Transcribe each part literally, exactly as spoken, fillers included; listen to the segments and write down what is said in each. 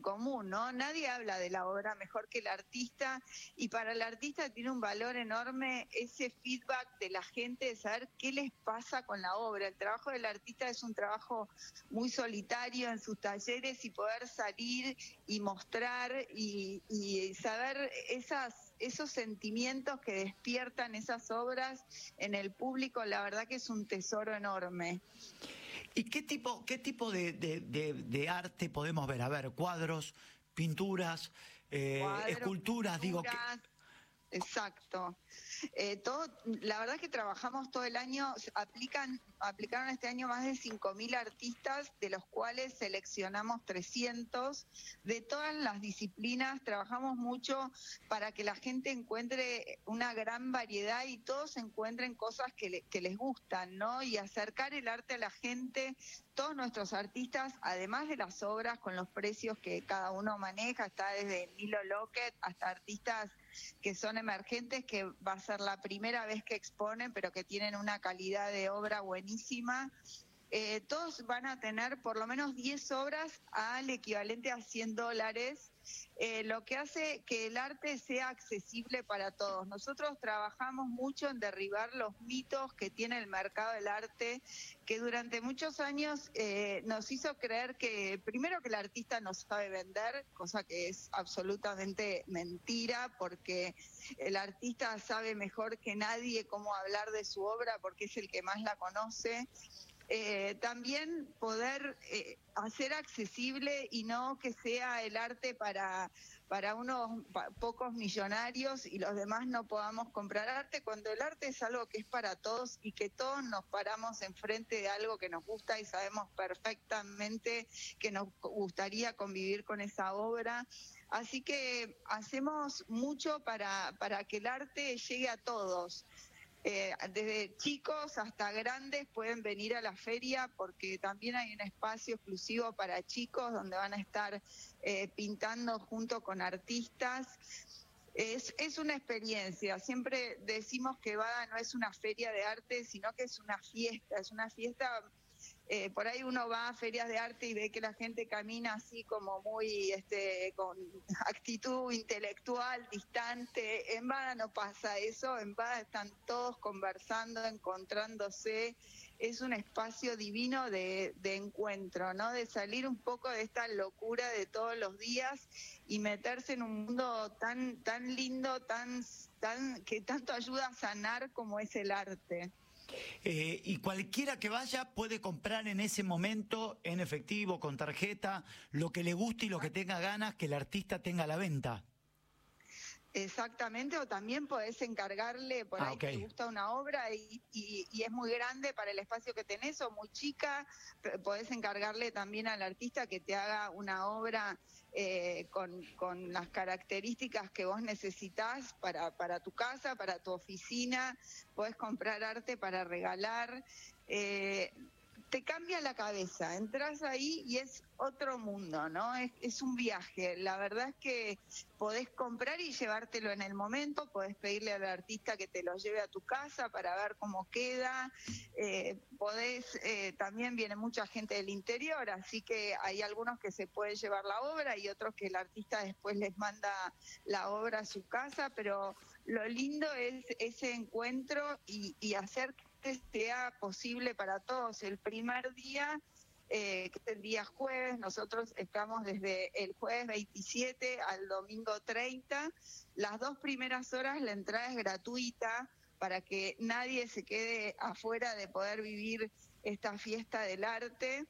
común, ¿no? Nadie habla de la obra mejor que el artista, y para el artista tiene un valor enorme ese feedback de la gente, de saber qué les pasa con la obra. El trabajo del artista es un trabajo muy solitario en sus talleres, y poder salir y mostrar y, y saber esas, esos sentimientos que despiertan esas obras en el público, la verdad que es un tesoro enorme. ¿Y qué tipo, qué tipo de, de, de, de arte podemos ver? A ver, cuadros, pinturas, eh, Cuadros, esculturas, digo que... Exacto. Eh, todo, la verdad que trabajamos todo el año, aplican, aplicaron este año más de cinco mil artistas, de los cuales seleccionamos trescientos, de todas las disciplinas. Trabajamos mucho para que la gente encuentre una gran variedad y todos encuentren cosas que, le, que les gustan, ¿no? Y acercar el arte a la gente. Todos nuestros artistas, además de las obras con los precios que cada uno maneja, está desde Milo Lockett hasta artistas que son emergentes, que va a ser la primera vez que exponen, pero que tienen una calidad de obra buenísima. Eh, todos van a tener por lo menos diez obras al equivalente a cien dólares, eh, lo que hace que el arte sea accesible para todos. Nosotros trabajamos mucho en derribar los mitos que tiene el mercado del arte, que durante muchos años eh, nos hizo creer que, primero, que el artista no sabe vender, cosa que es absolutamente mentira, porque el artista sabe mejor que nadie cómo hablar de su obra, porque es el que más la conoce. Eh, también poder eh, hacer accesible y no que sea el arte para, para unos pa, pocos millonarios y los demás no podamos comprar arte, cuando el arte es algo que es para todos y que todos nos paramos enfrente de algo que nos gusta y sabemos perfectamente que nos gustaría convivir con esa obra. Así que hacemos mucho para, para que el arte llegue a todos. Eh, desde chicos hasta grandes pueden venir a la feria, porque también hay un espacio exclusivo para chicos donde van a estar eh, pintando junto con artistas. Es, es una experiencia. Siempre decimos que Bada no es una feria de arte, sino que es una fiesta, es una fiesta. Eh, por ahí uno va a ferias de arte y ve que la gente camina así como muy este, con actitud intelectual, distante. En Bada no pasa eso, en Bada están todos conversando, encontrándose. Es un espacio divino de, de encuentro, ¿no? De salir un poco de esta locura de todos los días y meterse en un mundo tan, tan lindo, tan, tan, que tanto ayuda a sanar como es el arte. Eh, y cualquiera que vaya puede comprar en ese momento, en efectivo, con tarjeta, lo que le guste y lo que tenga ganas, que el artista tenga a la venta. Exactamente, o también podés encargarle, por ah, ahí okay. te gusta una obra y, y, y es muy grande para el espacio que tenés, o muy chica, podés encargarle también al artista que te haga una obra eh, con, con las características que vos necesitás para, para tu casa, para tu oficina. Podés comprar arte para regalar. Eh, te cambia la cabeza, entras ahí y es otro mundo, ¿no? Es, es un viaje. La verdad es que podés comprar y llevártelo en el momento, podés pedirle al artista que te lo lleve a tu casa para ver cómo queda, eh, podés, eh, también viene mucha gente del interior, así que hay algunos que se pueden llevar la obra y otros que el artista después les manda la obra a su casa, pero lo lindo es ese encuentro y, y hacer que sea posible para todos. El primer día, eh, que es el día jueves, nosotros estamos desde el jueves veintisiete al domingo treinta. Las dos primeras horas la entrada es gratuita para que nadie se quede afuera de poder vivir esta fiesta del arte.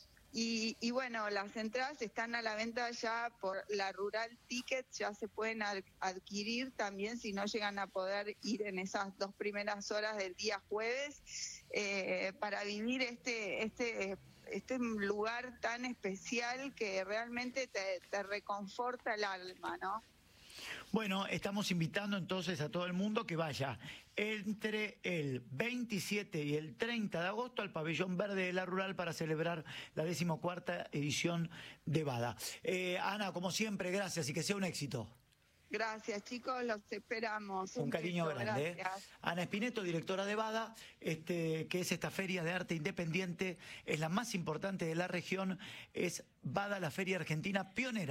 Y, y bueno, las entradas están a la venta ya por la Rural Ticket, ya se pueden ad, adquirir también si no llegan a poder ir en esas dos primeras horas del día jueves, eh, para vivir este, este, este lugar tan especial que realmente te, te reconforta el alma, ¿no? Bueno, estamos invitando entonces a todo el mundo que vaya entre el veintisiete y el treinta de agosto al Pabellón Verde de la Rural para celebrar la decimocuarta edición de Bada. Eh, Ana, como siempre, gracias y que sea un éxito. Gracias, chicos, los esperamos. Un, un cariño beso, grande. Gracias. ¿eh? Ana Espineto, directora de Bada, este, que es esta feria de arte independiente, es la más importante de la región, es Bada, la feria argentina pionera.